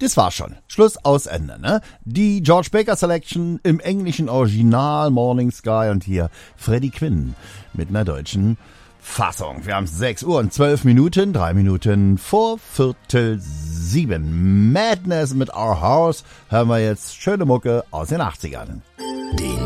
Das war schon. Schluss, aus, Ende, ne? Die George Baker Selection im englischen Original Morning Sky und hier Freddie Quinn mit einer deutschen Fassung. Wir haben 6 Uhr und 12 Minuten, 3 Minuten vor 6:45. Madness mit Our House hören wir jetzt schöne Mucke aus den 80ern.